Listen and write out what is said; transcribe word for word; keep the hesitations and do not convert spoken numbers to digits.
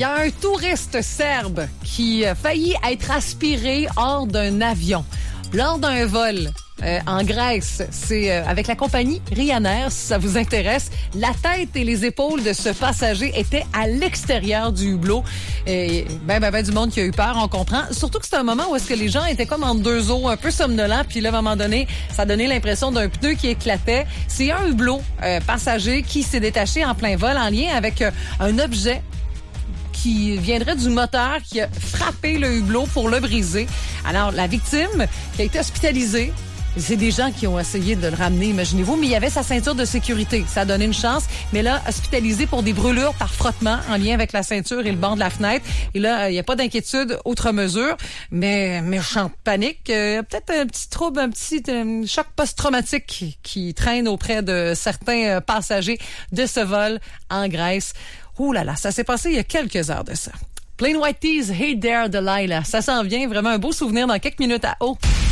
y a un touriste serbe qui a failli être aspiré hors d'un avion lors d'un vol. Euh, en Grèce, c'est euh, avec la compagnie Ryanair, si ça vous intéresse. La tête et les épaules de ce passager étaient à l'extérieur du hublot. Et ben, ben, ben, du monde qui a eu peur, on comprend. Surtout que c'est un moment où est-ce que les gens étaient comme en deux eaux, un peu somnolents. Puis là, à un moment donné, ça donnait l'impression d'un pneu qui éclatait. C'est un hublot euh, passager qui s'est détaché en plein vol en lien avec euh, un objet qui viendrait du moteur qui a frappé le hublot pour le briser. Alors, la victime qui a été hospitalisée, c'est des gens qui ont essayé de le ramener, imaginez-vous, mais il y avait sa ceinture de sécurité. Ça a donné une chance, mais là, hospitalisé pour des brûlures par frottement en lien avec la ceinture et le banc de la fenêtre. Et là, il n'y a pas d'inquiétude, outre mesure, mais méchante panique. Euh, peut-être un petit trouble, un petit euh, choc post-traumatique qui, qui traîne auprès de certains passagers de ce vol en Grèce. Ouh là là, ça s'est passé il y a quelques heures de ça. Plain White Tees, Hey There, Delilah. Ça s'en vient, vraiment un beau souvenir dans quelques minutes à haut.